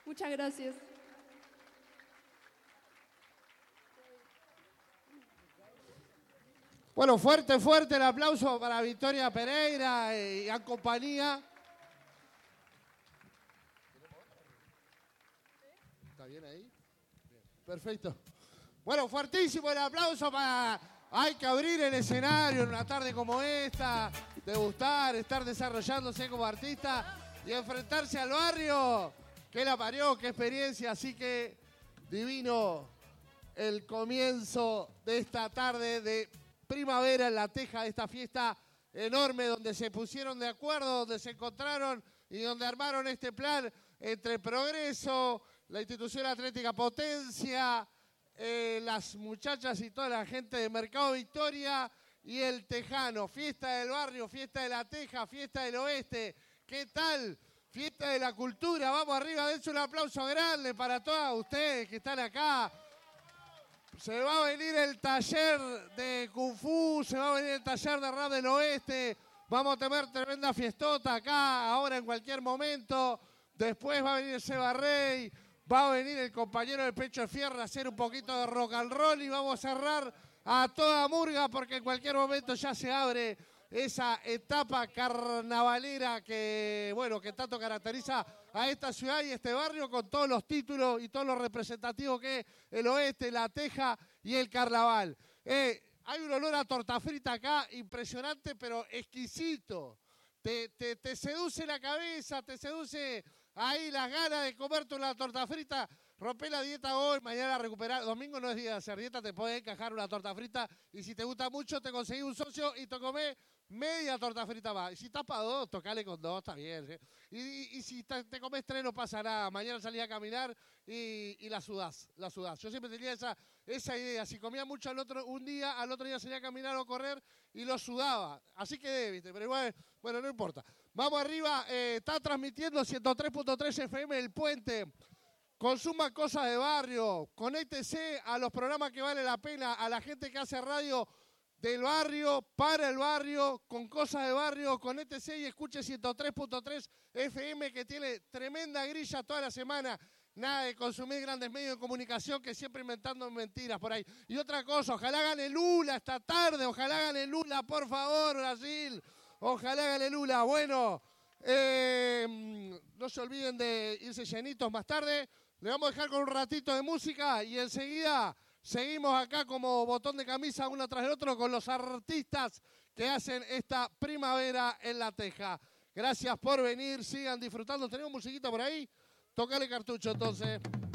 Muchas gracias. Bueno, fuerte, fuerte el aplauso para Victoria Pereira y a compañía. ¿Está bien ahí? Bien. Perfecto. Bueno, fuertísimo el aplauso para... Hay que abrir el escenario en una tarde como esta, degustar, estar desarrollándose como artista y enfrentarse al barrio. ¡Qué la parió, qué experiencia! Así que divino el comienzo de esta tarde de primavera en La Teja, de esta fiesta enorme donde se pusieron de acuerdo, donde se encontraron y donde armaron este plan entre Progreso, la institución atlética Potencia, las muchachas y toda la gente de Mercado Victoria y el Tejano. Fiesta del barrio, fiesta de La Teja, fiesta del oeste. ¿Qué tal? Fiesta de la cultura. Vamos arriba, dense un aplauso grande para todas ustedes que están acá. Se va a venir el taller de Kung Fu, se va a venir el taller de rap del oeste. Vamos a tener tremenda fiestota acá, ahora en cualquier momento. Después va a venir Seba Rey, va a venir el compañero del Pecho de Fierro a hacer un poquito de rock and roll y vamos a cerrar a toda murga porque en cualquier momento ya se abre esa etapa carnavalera que, bueno, que tanto caracteriza a esta ciudad y este barrio con todos los títulos y todos los representativos que es el oeste, La Teja y el carnaval. Hay un olor a torta frita acá impresionante, pero exquisito. Te seduce la cabeza, te seduce ahí las ganas de comerte una torta frita. Rompé la dieta hoy, mañana recuperar. Domingo no es día de hacer dieta, te podés encajar una torta frita. Y si te gusta mucho, te conseguís un socio y te comés media torta frita más. Y si estás para dos, tocale con dos, está bien. ¿Sí? Y si te comes tres, no pasa nada. Mañana salís a caminar y la sudás, la sudás. Yo siempre tenía esa idea. Si comía mucho un día, al otro día salía a caminar o correr y lo sudaba. Así quedé, ¿viste? Pero igual, bueno, no importa. Vamos arriba, está transmitiendo 103.3 FM El Puente. Consuma cosas de barrio, conéctese a los programas que vale la pena, a la gente que hace radio del barrio, para el barrio, con cosas de barrio, conéctese y escuche 103.3 FM que tiene tremenda grilla toda la semana. Nada de consumir grandes medios de comunicación que siempre inventando mentiras por ahí. Y otra cosa, ojalá gane Lula esta tarde, ojalá gane Lula, por favor, Brasil. Ojalá gane Lula. Bueno, no se olviden de irse llenitos más tarde. Le vamos a dejar con un ratito de música y enseguida seguimos acá como botón de camisa uno tras el otro con los artistas que hacen esta primavera en La Teja. Gracias por venir, sigan disfrutando. ¿Tenemos musiquita por ahí? Tócale cartucho entonces.